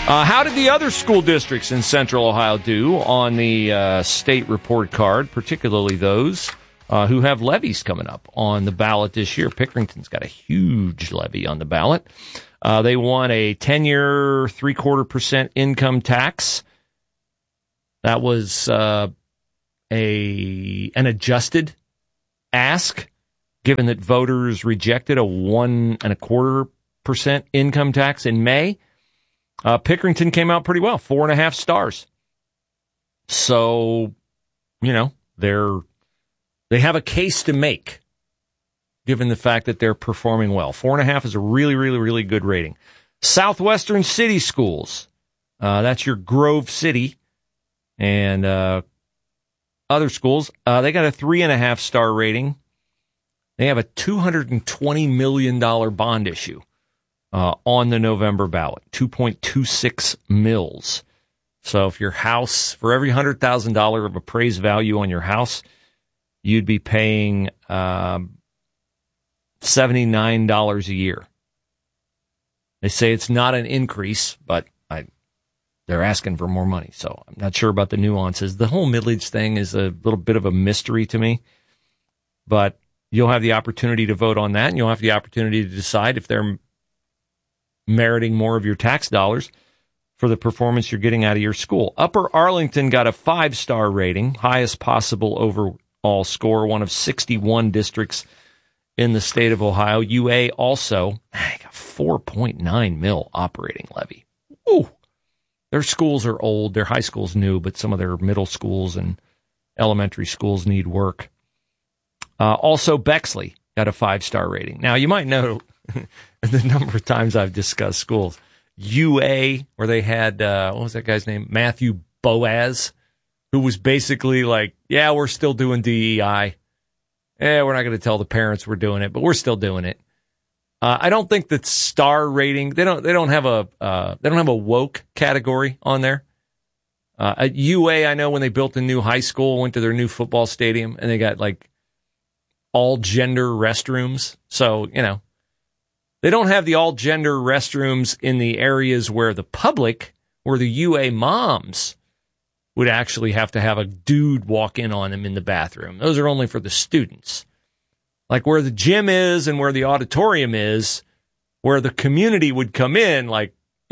How did the other school districts in Central Ohio do on the state report card, particularly those who have levies coming up on the ballot this year? Pickerington's got a huge levy on the ballot. They won a 10-year, 0.75% income tax. That was an adjusted ask, given that voters rejected a 1.25% income tax in May. Pickerington came out pretty well, 4.5 stars. So, they have a case to make, given the fact that they're performing well. 4.5 is a really, really, really good rating. Southwestern City Schools, that's your Grove City and other schools, they got a 3.5 star rating. They have a $220 million bond issue on the November ballot, 2.26 mils. So if your house, for every $100,000 of appraised value on your house, you'd be paying $79 a year. They say it's not an increase, but they're asking for more money, so I'm not sure about the nuances. The whole millage thing is a little bit of a mystery to me, but you'll have the opportunity to vote on that, and you'll have the opportunity to decide if they're meriting more of your tax dollars for the performance you're getting out of your school. Upper Arlington got a 5-star rating, highest possible overall score, one of 61 districts in the state of Ohio. UA also got 4.9 mil operating levy. Ooh. Their schools are old, their high school's new, but some of their middle schools and elementary schools need work. Also, Bexley got a 5-star rating. Now, you might know the number of times I've discussed schools. UA, where they had, what was that guy's name? Matthew Boaz, who was basically like, yeah, we're still doing DEI. We're not going to tell the parents we're doing it, but we're still doing it. I don't think that star rating, they don't have a woke category on there. At UA, I know when they built a new high school, went to their new football stadium, and they got like all gender restrooms. So, they don't have the all-gender restrooms in the areas where the public, where the UA moms would actually have to have a dude walk in on them in the bathroom. Those are only for the students. Like where the gym is and where the auditorium is, where the community would come in, like,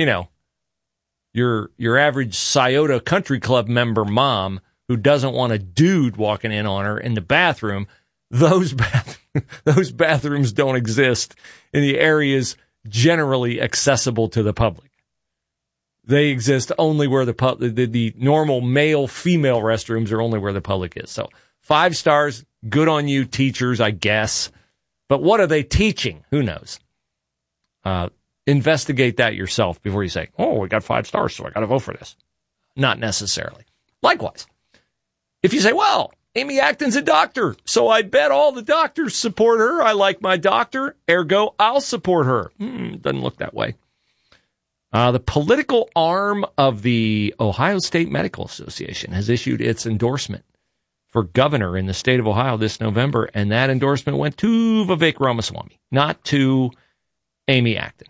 your average Scioto Country Club member mom who doesn't want a dude walking in on her in the bathroom, those bathrooms don't exist in the areas generally accessible to the public. They exist only where the normal male-female restrooms are only where the public is. So 5 stars, good on you, teachers, I guess. But what are they teaching? Who knows? Investigate that yourself before you say, oh, we got 5 stars, so I got to vote for this. Not necessarily. Likewise, if you say, well, Amy Acton's a doctor, so I bet all the doctors support her. I like my doctor, ergo, I'll support her. Doesn't look that way. The political arm of the Ohio State Medical Association has issued its endorsement for governor in the state of Ohio this November, and that endorsement went to Vivek Ramaswamy, not to Amy Acton.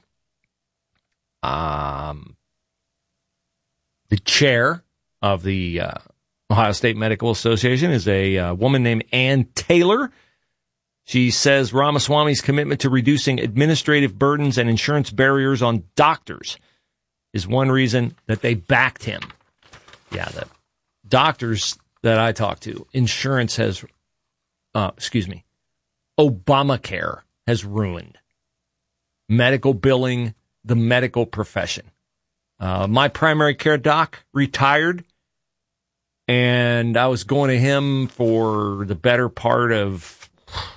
The chair of the Ohio State Medical Association is a woman named Ann Taylor. She says Ramaswamy's commitment to reducing administrative burdens and insurance barriers on doctors is one reason that they backed him. Yeah, the doctors that I talked to, insurance has, Obamacare has ruined medical billing, the medical profession. My primary care doc retired, and I was going to him for the better part of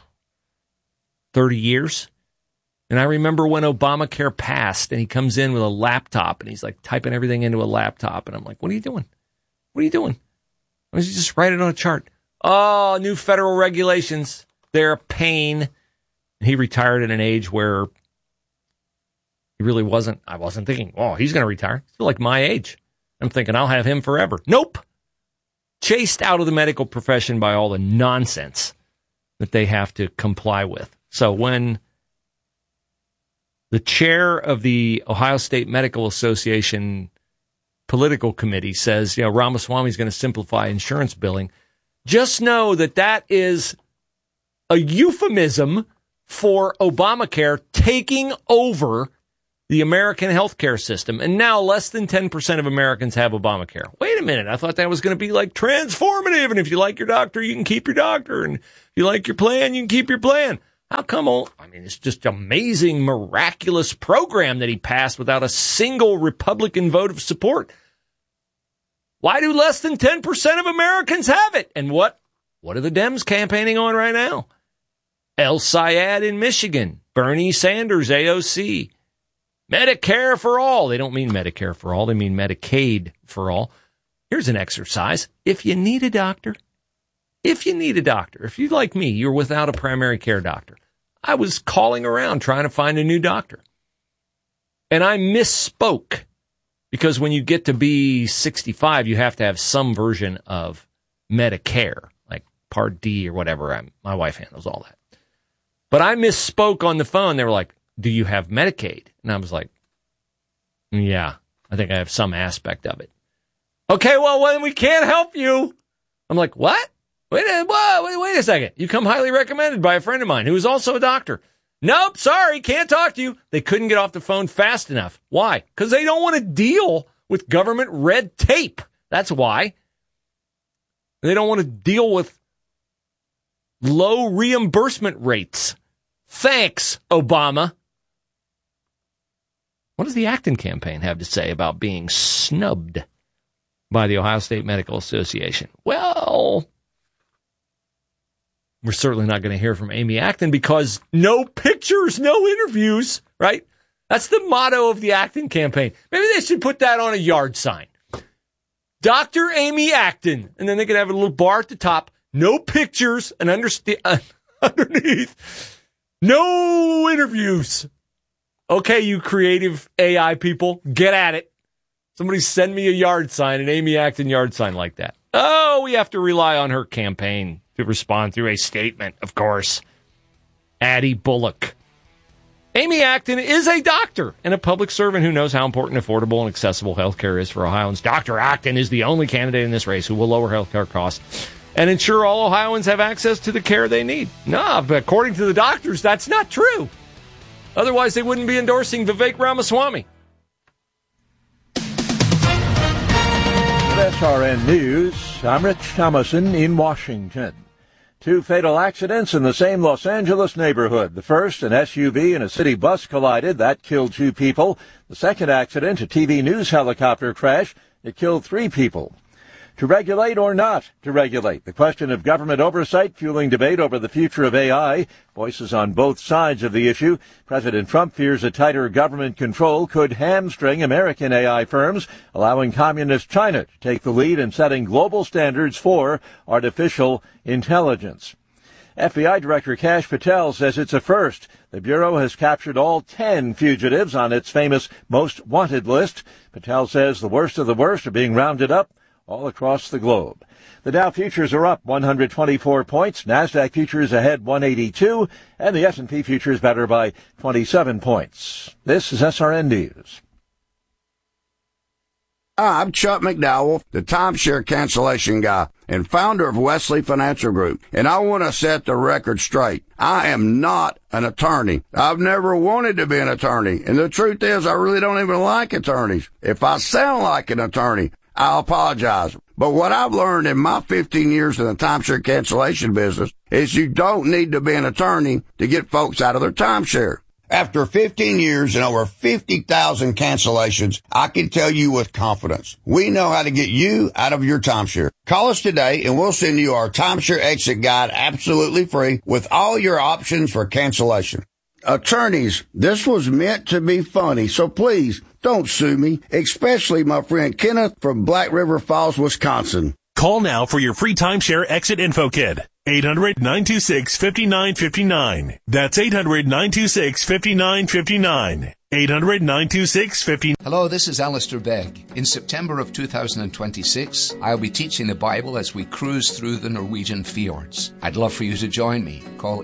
30 years. And I remember when Obamacare passed, and he comes in with a laptop, and he's like typing everything into a laptop. And I'm like, what are you doing? What are you doing? Why don't you just write it on a chart? Oh, new federal regulations. They're a pain. And he retired at an age where he really wasn't. I wasn't thinking, oh, he's going to retire. Still like my age. I'm thinking I'll have him forever. Nope. Chased out of the medical profession by all the nonsense that they have to comply with. So when the chair of the Ohio State Medical Association political committee says, Ramaswamy's going to simplify insurance billing, just know that that is a euphemism for Obamacare taking over the American healthcare system. And now less than 10% of Americans have Obamacare. Wait a minute. I thought that was going to be like transformative. And if you like your doctor, you can keep your doctor. And if you like your plan, you can keep your plan. How come? It's just amazing, miraculous program that he passed without a single Republican vote of support. Why do less than 10% of Americans have it? And what are the Dems campaigning on right now? El Sayed in Michigan, Bernie Sanders, AOC, Medicare for all. They don't mean Medicare for all. They mean Medicaid for all. Here's an exercise. If you need a doctor, if you're like me, you're without a primary care doctor. I was calling around trying to find a new doctor. And I misspoke because when you get to be 65, you have to have some version of Medicare, like Part D or whatever. My wife handles all that. But I misspoke on the phone. They were like, do you have Medicaid? And I was like, yeah, I think I have some aspect of it. Okay, well, then we can't help you. I'm like, what? Wait a second. You come highly recommended by a friend of mine who is also a doctor. Nope, sorry, can't talk to you. They couldn't get off the phone fast enough. Why? Because they don't want to deal with government red tape. That's why. They don't want to deal with low reimbursement rates. Thanks, Obama. What does the Acton campaign have to say about being snubbed by the Ohio State Medical Association? Well, we're certainly not going to hear from Amy Acton because no pictures, no interviews, right? That's the motto of the Acton campaign. Maybe they should put that on a yard sign. Dr. Amy Acton. And then they could have a little bar at the top. No pictures and underneath. No interviews. Okay, you creative AI people, get at it. Somebody send me a yard sign, an Amy Acton yard sign like that. Oh, we have to rely on her campaign to respond through a statement, of course. Addie Bullock. Amy Acton is a doctor and a public servant who knows how important affordable and accessible health care is for Ohioans. Dr. Acton is the only candidate in this race who will lower health care costs and ensure all Ohioans have access to the care they need. No, but according to the doctors, that's not true. Otherwise, they wouldn't be endorsing Vivek Ramaswamy. With SRN News, I'm Rich Thomason in Washington. 2 fatal accidents in the same Los Angeles neighborhood. The first, an SUV and a city bus collided. That killed 2 people. The second accident, a TV news helicopter crash. It killed 3 people. To regulate or not to regulate? The question of government oversight fueling debate over the future of AI. Voices on both sides of the issue. President Trump fears a tighter government control could hamstring American AI firms, allowing communist China to take the lead in setting global standards for artificial intelligence. FBI Director Kash Patel says it's a first. The Bureau has captured all 10 fugitives on its famous most wanted list. Patel says the worst of the worst are being rounded up all across the globe. The Dow futures are up 124 points, NASDAQ futures ahead 182, and the S&P futures better by 27 points. This is SRN News. I'm Chuck McDowell, the timeshare cancellation guy and founder of Wesley Financial Group, and I want to set the record straight. I am not an attorney. I've never wanted to be an attorney, and the truth is I really don't even like attorneys. If I sound like an attorney, I apologize. But what I've learned in my 15 years in the timeshare cancellation business is you don't need to be an attorney to get folks out of their timeshare. After 15 years and over 50,000 cancellations, I can tell you with confidence, we know how to get you out of your timeshare. Call us today and we'll send you our timeshare exit guide absolutely free with all your options for cancellation. Attorneys, this was meant to be funny, so please don't sue me, especially my friend Kenneth from Black River Falls, Wisconsin. Call now for your free timeshare exit info kit. 800-926-5959. That's 800-926-5959. 800-926-50. Hello, this is Alistair Begg. In September of 2026, I'll be teaching the Bible as we cruise through the Norwegian fjords. I'd love for you to join me. Call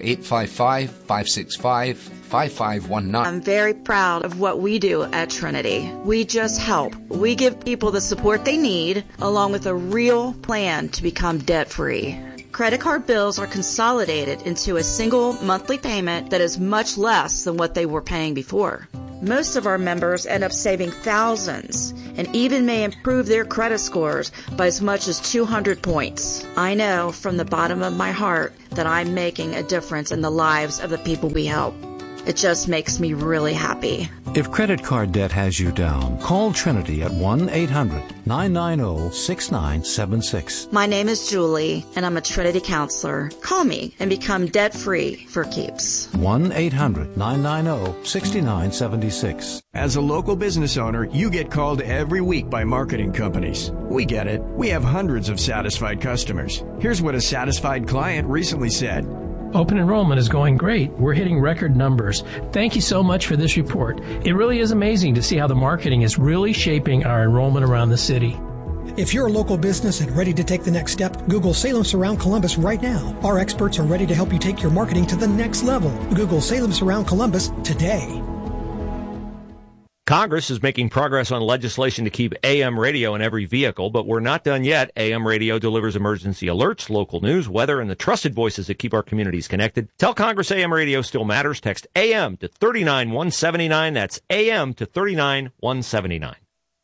855-565-5519. I'm very proud of what we do at Trinity. We just help. We give people the support they need, along with a real plan to become debt-free. Credit card bills are consolidated into a single monthly payment that is much less than what they were paying before. Most of our members end up saving thousands and even may improve their credit scores by as much as 200 points. I know from the bottom of my heart that I'm making a difference in the lives of the people we help. It just makes me really happy. If credit card debt has you down, call Trinity at 1-800-990-6976. My name is Julie, and I'm a Trinity counselor. Call me and become debt-free for keeps. 1-800-990-6976. As a local business owner, you get called every week by marketing companies. We get it. We have hundreds of satisfied customers. Here's what a satisfied client recently said. Open enrollment is going great. We're hitting record numbers. Thank you so much for this report. It really is amazing to see how the marketing is really shaping our enrollment around the city. If you're a local business and ready to take the next step, Google Salem Surround Columbus right now. Our experts are ready to help you take your marketing to the next level. Google Salem Surround Columbus today. Congress is making progress on legislation to keep AM radio in every vehicle, but we're not done yet. AM radio delivers emergency alerts, local news, weather, and the trusted voices that keep our communities connected. Tell Congress AM radio still matters. Text AM to 39179. That's AM to 39179.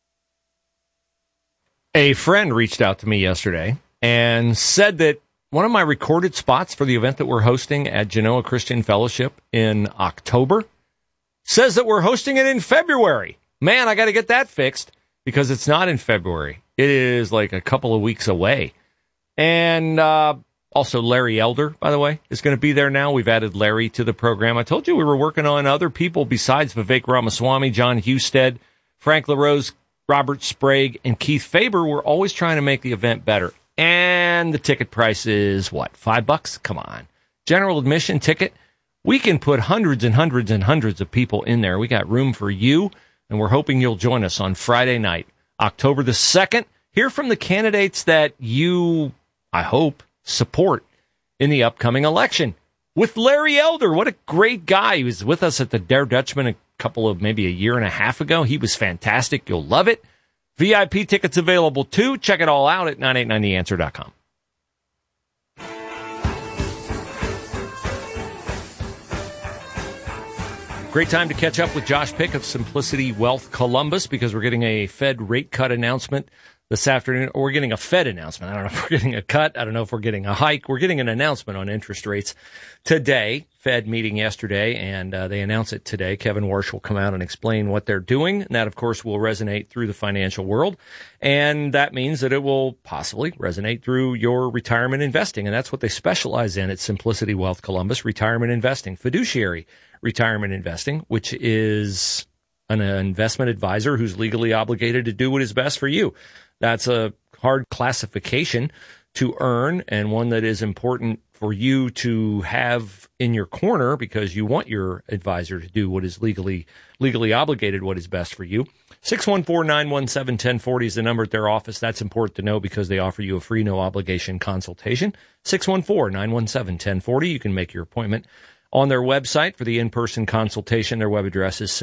A friend reached out to me yesterday and said that one of my recorded spots for the event that we're hosting at Genoa Christian Fellowship in October says that we're hosting it in February. Man, I got to get that fixed because it's not in February. It is like a couple of weeks away. And also Larry Elder, by the way, is going to be there now. We've added Larry to the program. I told you we were working on other people besides Vivek Ramaswamy, John Husted, Frank LaRose, Robert Sprague, and Keith Faber. We're always trying to make the event better. And the ticket price is, what, $5? Come on. General admission ticket. We can put hundreds and hundreds and hundreds of people in there. We got room for you, and we're hoping you'll join us on Friday night, October the 2nd. Hear from the candidates that you, I hope, support in the upcoming election. With Larry Elder, what a great guy. He was with us at the Dare Dutchman maybe a year and a half ago. He was fantastic. You'll love it. VIP tickets available, too. Check it all out at 989theanswer.com. Great time to catch up with Josh Pick of Simplicity Wealth Columbus because we're getting a Fed rate cut announcement this afternoon. Or we're getting a Fed announcement. I don't know if we're getting a cut. I don't know if we're getting a hike. We're getting an announcement on interest rates today. Fed meeting yesterday, and they announce it today. Kevin Warsh will come out and explain what they're doing. And that, of course, will resonate through the financial world. And that means that it will possibly resonate through your retirement investing. And that's what they specialize in at Simplicity Wealth Columbus, retirement investing, fiduciary retirement investing, which is an investment advisor who's legally obligated to do what is best for you. That's a hard classification to earn and one that is important for you to have in your corner because you want your advisor to do what is legally obligated, what is best for you. 614-917-1040 is the number at their office. That's important to know because they offer you a free, no obligation consultation. 614-917-1040. You can make your appointment on their website for the in-person consultation. Their web address is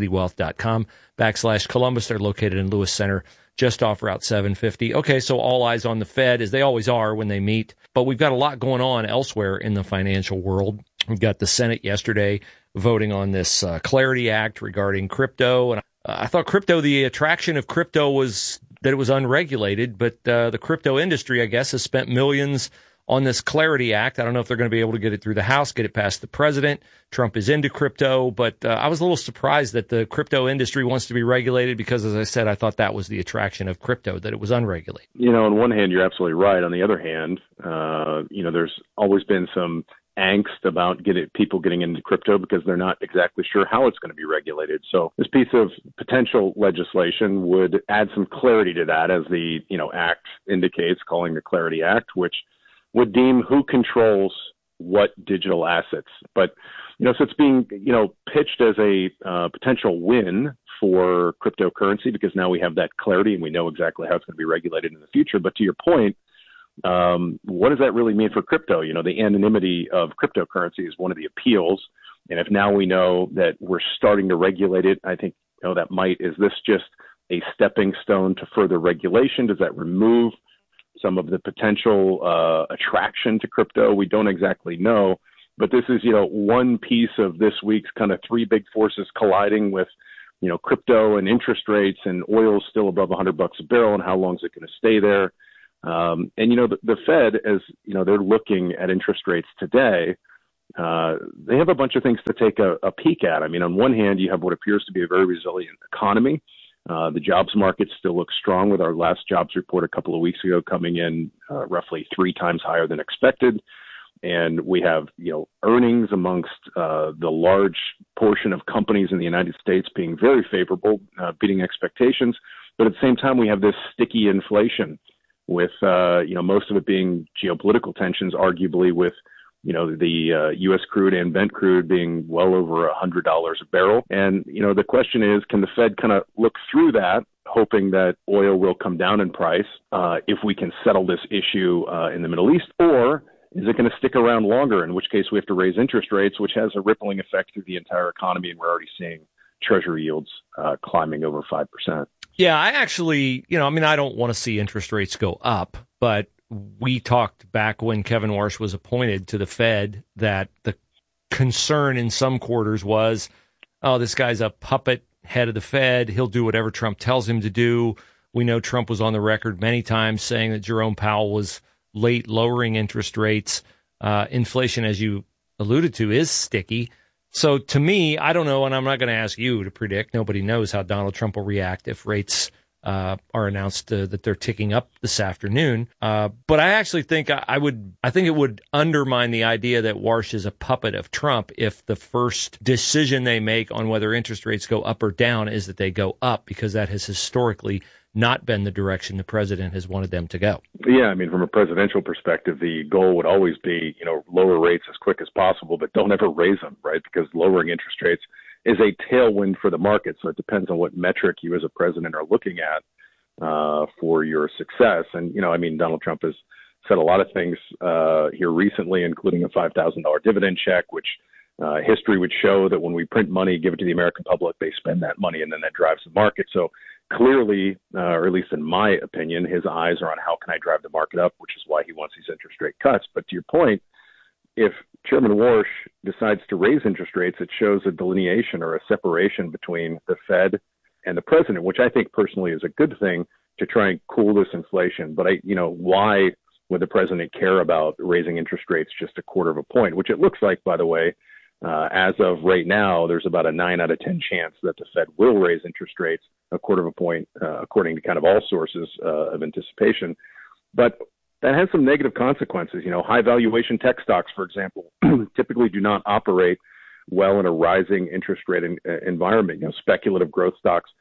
simplicitywwealth.com/Columbus. They're located in Lewis Center, just off Route 750. Okay, so all eyes on the Fed, as they always are when they meet. But we've got a lot going on elsewhere in the financial world. We've got the Senate yesterday voting on this Clarity Act regarding crypto. And I thought the attraction of crypto was that it was unregulated. But the crypto industry, I guess, has spent millions on this Clarity Act. I don't know if they're going to be able to get it through the House, get it past the president. Trump is into crypto, but I was a little surprised that the crypto industry wants to be regulated because, as I said, I thought that was the attraction of crypto, that it was unregulated. You know, on one hand, you're absolutely right. On the other hand, there's always been some angst about people getting into crypto because they're not exactly sure how it's going to be regulated. So this piece of potential legislation would add some clarity to that, as the act indicates, calling the Clarity Act, which would deem who controls what digital assets. But So it's being, pitched as a potential win for cryptocurrency because now we have that clarity and we know exactly how it's going to be regulated in the future. But to your point, what does that really mean for crypto? The anonymity of cryptocurrency is one of the appeals. And if now we know that we're starting to regulate it, I think, is this just a stepping stone to further regulation? Does that remove some of the potential attraction to crypto? We don't exactly know. But this is, one piece of this week's kind of three big forces colliding with, crypto and interest rates, and oil's still above $100 a barrel, and how long is it going to stay there? The Fed, as they're looking at interest rates today, they have a bunch of things to take a peek at. I mean, on one hand, you have what appears to be a very resilient economy. The jobs market still looks strong, with our last jobs report a couple of weeks ago coming in roughly 3 times higher than expected. And we have, earnings amongst the large portion of companies in the United States being very favorable, beating expectations. But at the same time, we have this sticky inflation with, most of it being geopolitical tensions, arguably with, the U.S. crude and Brent crude being well over $100 a barrel. And, the question is, can the Fed kind of look through that, hoping that oil will come down in price if we can settle this issue in the Middle East, or is it going to stick around longer, in which case we have to raise interest rates, which has a rippling effect through the entire economy, and we're already seeing Treasury yields climbing over 5%. Yeah, I actually, I don't want to see interest rates go up, but we talked back when Kevin Warsh was appointed to the Fed that the concern in some quarters was, this guy's a puppet head of the Fed. He'll do whatever Trump tells him to do. We know Trump was on the record many times saying that Jerome Powell was late lowering interest rates. Inflation, as you alluded to, is sticky. So to me, I don't know, and I'm not going to ask you to predict. Nobody knows how Donald Trump will react if rates are announced that they're ticking up this afternoon. But I actually think I think it would undermine the idea that Warsh is a puppet of Trump if the first decision they make on whether interest rates go up or down is that they go up, because that has historically not been the direction the president has wanted them to go. Yeah, I mean, from a presidential perspective, the goal would always be, lower rates as quick as possible, but don't ever raise them, right? Because lowering interest rates is a tailwind for the market. So it depends on what metric you as a president are looking at for your success. And, Donald Trump has said a lot of things here recently, including a $5,000 dividend check, which history would show that when we print money, give it to the American public, they spend that money, and then that drives the market. So clearly, or at least in my opinion, his eyes are on how can I drive the market up, which is why he wants these interest rate cuts. But to your point, if Chairman Warsh decides to raise interest rates, it shows a delineation or a separation between the Fed and the president, which I think personally is a good thing to try and cool this inflation. But why would the president care about raising interest rates just a quarter of a point, which it looks like, by the way, as of right now, there's about a 9 out of 10 chance that the Fed will raise interest rates a quarter of a point, according to kind of all sources of anticipation. But that has some negative consequences. High valuation tech stocks, for example, typically do not operate well in a rising interest rate environment. Speculative growth stocks,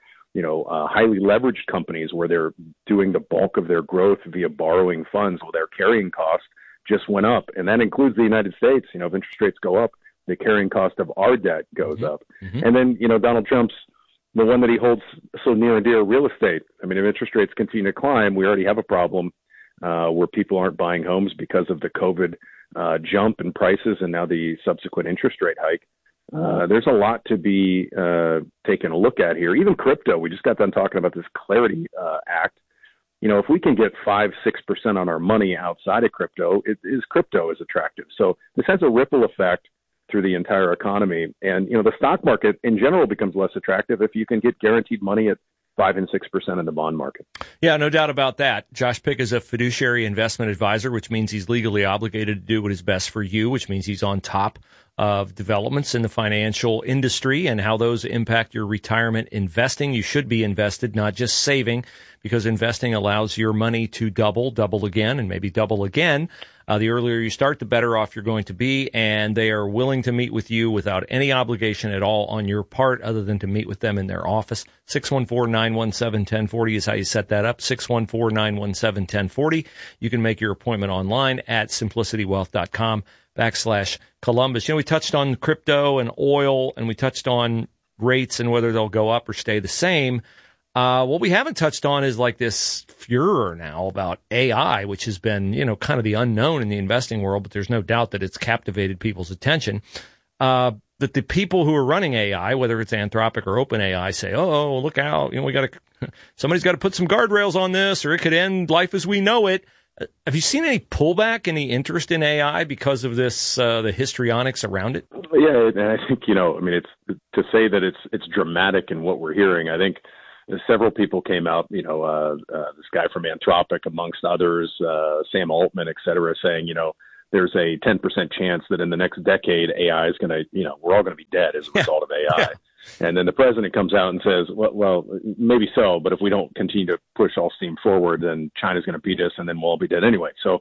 highly leveraged companies where they're doing the bulk of their growth via borrowing funds, well, their carrying cost just went up. And that includes the United States. If interest rates go up, the carrying cost of our debt goes up. Mm-hmm. And then, Donald Trump's the one that he holds so near and dear, real estate. I mean, if interest rates continue to climb, we already have a problem where people aren't buying homes because of the COVID jump in prices and now the subsequent interest rate hike. There's a lot to be taken a look at here. Even crypto, we just got done talking about this Clarity Act. If we can get 5-6% on our money outside of crypto, crypto is attractive. So this has a ripple effect through the entire economy. And, the stock market in general becomes less attractive if you can get guaranteed money at 5 and 6% in the bond market. Yeah, no doubt about that. Josh Pick is a fiduciary investment advisor, which means he's legally obligated to do what is best for you, which means he's on top of developments in the financial industry and how those impact your retirement investing. You should be invested, not just saving, because investing allows your money to double again, and maybe double again. The earlier you start, the better off you're going to be, and they are willing to meet with you without any obligation at all on your part other than to meet with them in their office. 614-917-1040 is how you set that up, 614-917-1040. You can make your appointment online at simplicitywealth.com. 522-499-5555/Columbus. We touched on crypto and oil, and we touched on rates and whether they'll go up or stay the same. What we haven't touched on is like this furor now about AI, which has been, kind of the unknown in the investing world, but there's no doubt that it's captivated people's attention. That the people who are running AI, whether it's Anthropic or OpenAI, say, "Oh, look out! Somebody's got to put some guardrails on this, or it could end life as we know it." Have you seen any pullback, any interest in AI because of this, the histrionics around it? Yeah, and I think it's to say that it's dramatic in what we're hearing. I think several people came out, this guy from Anthropic, amongst others, Sam Altman, et cetera, saying, there's a 10% chance that in the next decade, AI is going to, we're all going to be dead as a result of AI. Yeah. And then the president comes out and says, well, maybe so, but if we don't continue to push all steam forward, then China's going to beat us and then we'll all be dead anyway. So,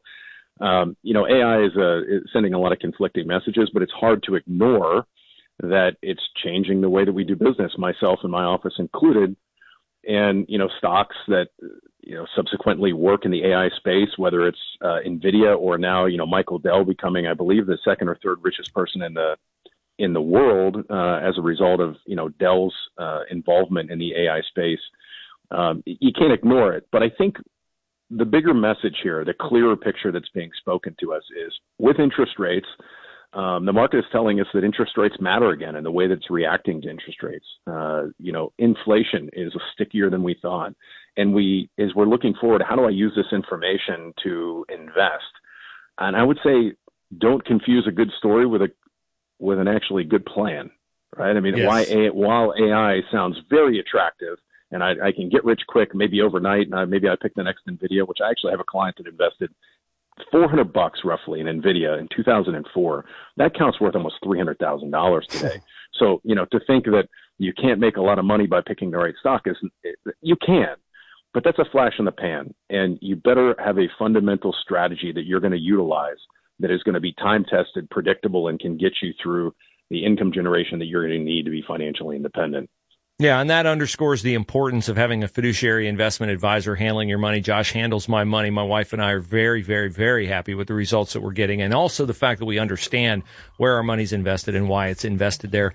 AI is sending a lot of conflicting messages, but it's hard to ignore that it's changing the way that we do business, myself and my office included. And, stocks that, subsequently work in the AI space, whether it's NVIDIA or now, Michael Dell becoming, I believe, the second or third richest person in the world as a result of, Dell's involvement in the AI space. You can't ignore it. But I think the bigger message here, the clearer picture that's being spoken to us is with interest rates, the market is telling us that interest rates matter again in the way that it's reacting to interest rates. Inflation is stickier than we thought. And as we're looking forward, how do I use this information to invest? And I would say, don't confuse a good story with an actually good plan, right? I mean, yes. While AI sounds very attractive and I can get rich quick, maybe overnight, maybe I pick the next NVIDIA, which I actually have a client that invested $400 roughly in NVIDIA in 2004. That counts worth almost $300,000 today. So, to think that you can't make a lot of money by picking the right stock you can, but that's a flash in the pan. And you better have a fundamental strategy that you're going to utilize that is going to be time tested, predictable, and can get you through the income generation that you're going to need to be financially independent. Yeah, and that underscores the importance of having a fiduciary investment advisor handling your money. Josh handles my money. My wife and I are very, very, very happy with the results that we're getting, and also the fact that we understand where our money's invested and why it's invested there.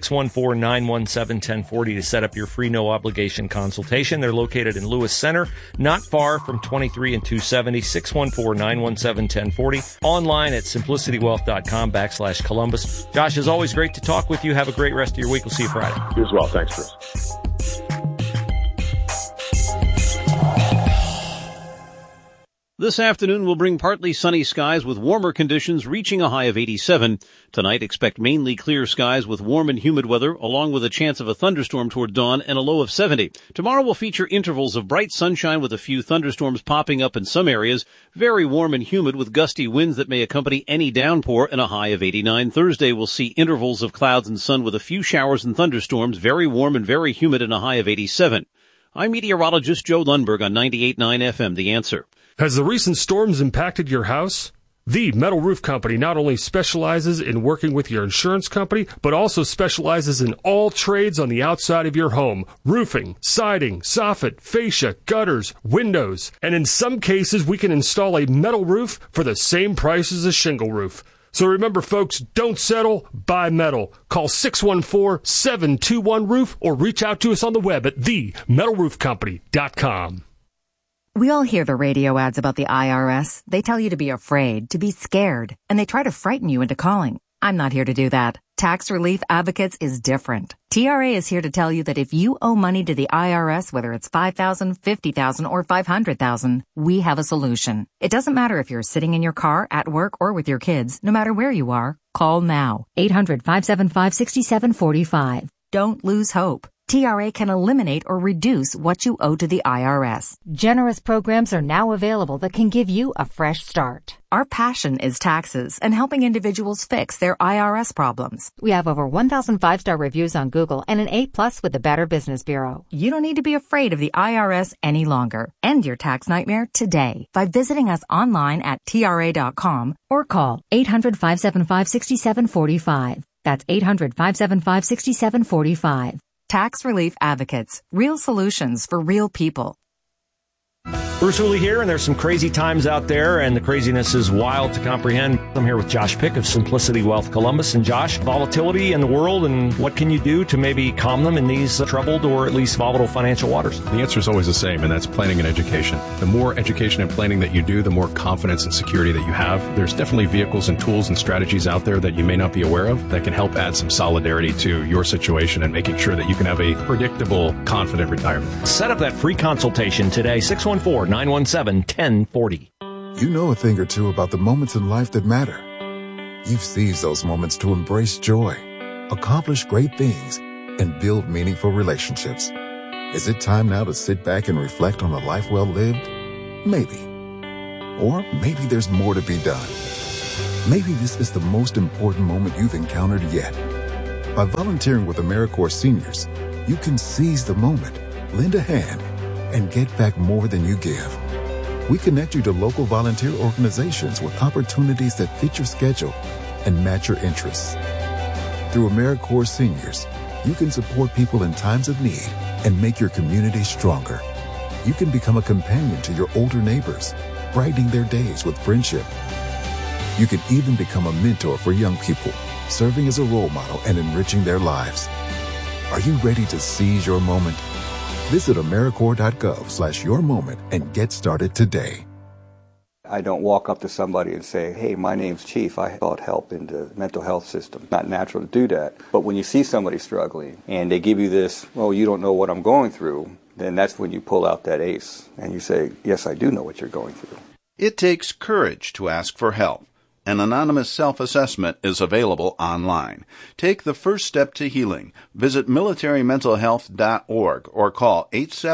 614-917-1040 to set up your free no-obligation consultation. They're located in Lewis Center, not far from 23 and 270, 614-917-1040. Online at simplicitywealth.com/Columbus. Josh, as always, great to talk with you. Have a great rest of your week. We'll see you Friday. You as well. Thanks, Chris. This afternoon will bring partly sunny skies with warmer conditions reaching a high of 87. Tonight, expect mainly clear skies with warm and humid weather, along with a chance of a thunderstorm toward dawn and a low of 70. Tomorrow will feature intervals of bright sunshine with a few thunderstorms popping up in some areas. Very warm and humid with gusty winds that may accompany any downpour and a high of 89. Thursday will see intervals of clouds and sun with a few showers and thunderstorms. Very warm and very humid and a high of 87. I'm meteorologist Joe Lundberg on 98.9 FM, The Answer. Has the recent storms impacted your house? The Metal Roof Company not only specializes in working with your insurance company, but also specializes in all trades on the outside of your home. Roofing, siding, soffit, fascia, gutters, windows. And in some cases, we can install a metal roof for the same price as a shingle roof. So remember, folks, don't settle, buy metal. Call 614-721-ROOF or reach out to us on the web at themetalroofcompany.com. We all hear the radio ads about the IRS. They tell you to be afraid, to be scared, and they try to frighten you into calling. I'm not here to do that. Tax Relief Advocates is different. TRA is here to tell you that if you owe money to the IRS, whether it's $5,000, $50,000, or $500,000, we have a solution. It doesn't matter if you're sitting in your car, at work, or with your kids. No matter where you are, call now. 800-575-6745. Don't lose hope. TRA can eliminate or reduce what you owe to the IRS. Generous programs are now available that can give you a fresh start. Our passion is taxes and helping individuals fix their IRS problems. We have over 1,000 5-star reviews on Google and an A+ with the Better Business Bureau. You don't need to be afraid of the IRS any longer. End your tax nightmare today by visiting us online at TRA.com or call 800-575-6745. That's 800-575-6745. Tax Relief Advocates. Real solutions for real people. Bruce Hooley here, and there's some crazy times out there, and the craziness is wild to comprehend. I'm here with Josh Pick of Simplicity Wealth Columbus. And Josh, volatility in the world, and what can you do to maybe calm them in these troubled or at least volatile financial waters? The answer is always the same, and that's planning and education. The more education and planning that you do, the more confidence and security that you have. There's definitely vehicles and tools and strategies out there that you may not be aware of that can help add some solidarity to your situation and making sure that you can have a predictable, confident retirement. Set up that free consultation today, 614-917-1040. You know a thing or two about the moments in life that matter. You've seized those moments to embrace joy, accomplish great things, and build meaningful relationships. Is it time now to sit back and reflect on a life well lived? Maybe. Or maybe there's more to be done. Maybe this is the most important moment you've encountered yet. By volunteering with AmeriCorps Seniors, you can seize the moment, lend a hand, and get back more than you give. We connect you to local volunteer organizations with opportunities that fit your schedule and match your interests. Through AmeriCorps Seniors, you can support people in times of need and make your community stronger. You can become a companion to your older neighbors, brightening their days with friendship. You can even become a mentor for young people, serving as a role model and enriching their lives. Are you ready to seize your moment? Visit AmeriCorps.gov/yourmoment and get started today. I don't walk up to somebody and say, hey, my name's Chief. I sought help in the mental health system. Not natural to do that. But when you see somebody struggling and they give you this, well, you don't know what I'm going through, then that's when you pull out that ace and you say, yes, I do know what you're going through. It takes courage to ask for help. An anonymous self-assessment is available online. Take the first step to healing. Visit militarymentalhealth.org or call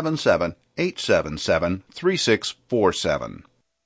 877-877-3647.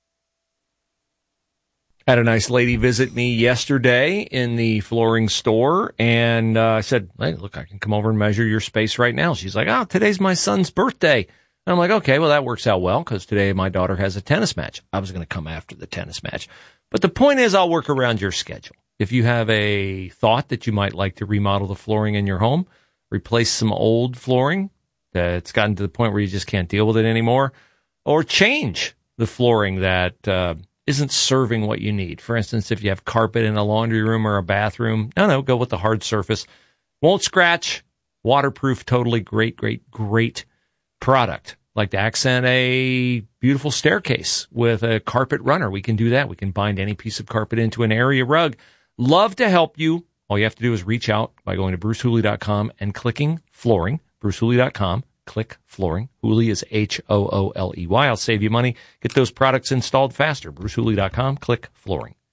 Had a nice lady visit me yesterday in the flooring store, and I said, hey, look, I can come over and measure your space right now. She's like, today's my son's birthday. And I'm like, okay, well, that works out well because today my daughter has a tennis match. I was going to come after the tennis match. But the point is, I'll work around your schedule. If you have a thought that you might like to remodel the flooring in your home, replace some old flooring that's gotten to the point where you just can't deal with it anymore, or change the flooring that isn't serving what you need. For instance, if you have carpet in a laundry room or a bathroom, go with the hard surface. Won't scratch, waterproof, totally great product. Like to accent a beautiful staircase with a carpet runner. We can do that. We can bind any piece of carpet into an area rug. Love to help you. All you have to do is reach out by going to brucehooley.com and clicking flooring. brucehooley.com, click flooring. Hooley is Hooley. I'll save you money. Get those products installed faster. brucehooley.com, click flooring.